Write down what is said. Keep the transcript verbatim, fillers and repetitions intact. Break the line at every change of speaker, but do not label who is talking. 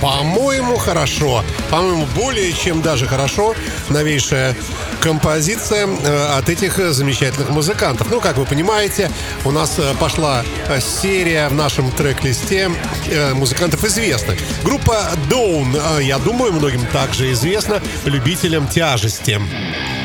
По-моему, хорошо. По-моему, более чем даже хорошо. Новейшая композиция э, от этих замечательных музыкантов. Ну, как вы понимаете, у нас э, пошла серия в нашем трек-листе э, музыкантов известных. Группа Dawn, э, я думаю, многим также известна любителям тяжести.